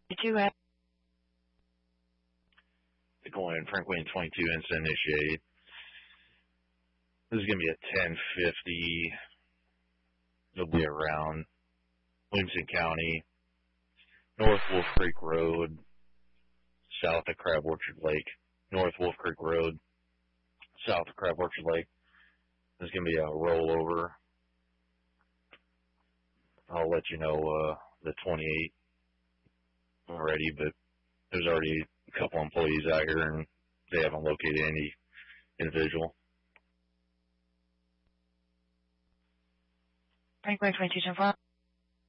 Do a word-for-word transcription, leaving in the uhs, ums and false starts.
Two at Going Franklin twenty-two incident initiated. This is going to be a ten fifty. It'll be around Williamson County, North Wolf Creek Road, south of Crab Orchard Lake. North Wolf Creek Road, south of Crab Orchard Lake. There's going to be a rollover. I'll let you know uh, the twenty-eight already, but there's already a couple employees out here, and they haven't located any individual. Franklin twenty-two ten four.